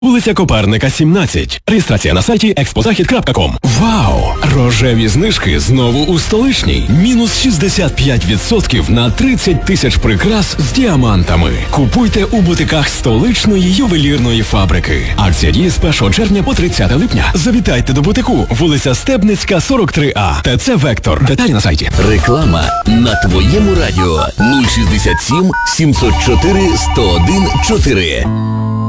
Вулиця Коперника, 17. Реєстрація на сайті expozahid.com. Вау! Рожеві знижки знову у столичній. Мінус 65% на 30 тисяч прикрас з діамантами. Купуйте у бутиках столичної ювелірної фабрики. Акція діє з 1 червня по 30 липня. Завітайте до бутику. Вулиця Стебницька, 43А. ТЦ «Вектор». Деталі на сайті. Реклама на твоєму радіо. 067 704 101 4.